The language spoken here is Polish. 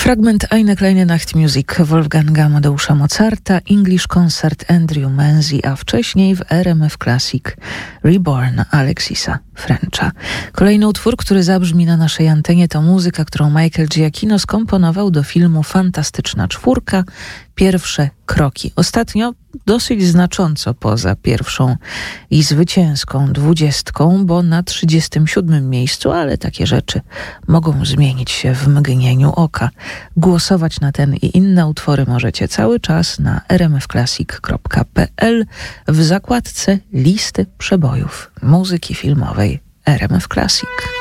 Fragment Eine kleine Nachtmusik Wolfganga Amadeusza Mozarta, English Concert Andrew Menzi, a wcześniej w RMF Classic Reborn Alexisa Frencha. Kolejny utwór, który zabrzmi na naszej antenie, to muzyka, którą Michael Giacchino skomponował do filmu Fantastyczna Czwórka, Pierwsze kroki. Ostatnio dosyć znacząco poza pierwszą i zwycięską 20, bo na 37 miejscu, ale takie rzeczy mogą zmienić się w mgnieniu oka. Głosować na ten i inne utwory możecie cały czas na rmfclassic.pl w zakładce listy przebojów muzyki filmowej RMF Classic.